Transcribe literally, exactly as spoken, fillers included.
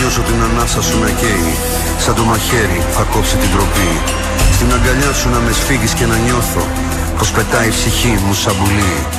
νιώσω την ανάσα σου να καίει, σαν το μαχαίρι θα κόψει την τροπή. Στην αγκαλιά σου να με σφίγγεις και να νιώθω πως πετάει η ψυχή μου σαν πουλί.